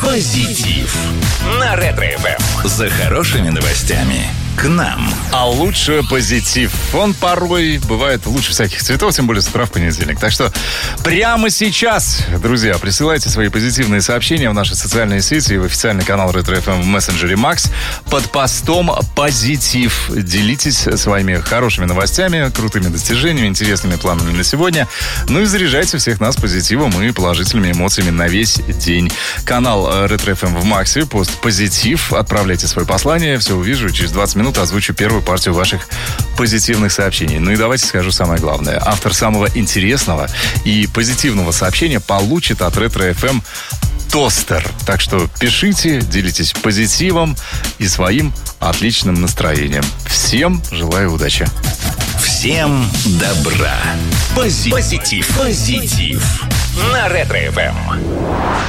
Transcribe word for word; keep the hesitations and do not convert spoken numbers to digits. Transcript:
Позитив на Ретро-эф эм. За хорошими новостями к нам. А лучше позитив. Он порой бывает лучше всяких цветов, тем более с утра в понедельник. Так что прямо сейчас, друзья, присылайте свои позитивные сообщения в наши социальные сети и в официальный канал Ретро-эф эм в мессенджере Макс под постом «Позитив». Делитесь своими хорошими новостями, крутыми достижениями, интересными планами на сегодня. Ну и заряжайте всех нас позитивом и положительными эмоциями на весь день. Канал Ретро-эф эм в Максе, пост «Позитив». Отправляйте свое послание, все увижу, через двадцать минут озвучу первую партию ваших позитивных сообщений. Ну и давайте скажу самое главное. Автор самого интересного и позитивного сообщения получит от Ретро-эф эм тостер. Так что пишите, делитесь позитивом и своим отличным настроением. Всем желаю удачи. Всем добра. Пози- Позитив. Позитив. На Ретро-эф эм.